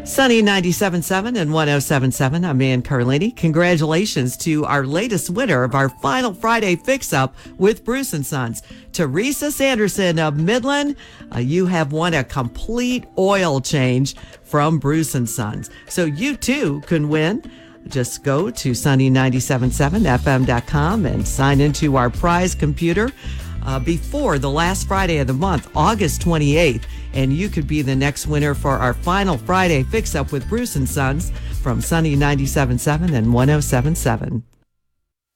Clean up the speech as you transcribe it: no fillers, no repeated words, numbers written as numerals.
Sunny 97.7 and 107.7. I'm Ann Carlini. Congratulations to our latest winner of our final Friday fix-up with Bruce & Sons. Teresa Sanderson of Midland, you have won a complete oil change from Bruce & Sons. So you too can win. Just go to sunny977fm.com and sign into our prize computer before the last Friday of the month, August 28th. And you could be the next winner for our final Friday fix-up with Bruce & Sons from Sunny 97.7 and 107.7.